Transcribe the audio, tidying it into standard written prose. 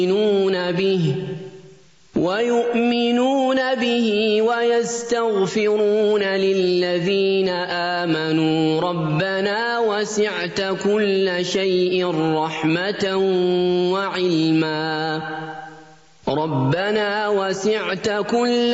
ويؤمنون به ويستغفرون للذين آمنوا ربنا وسعت كل شيء رحمة وعلما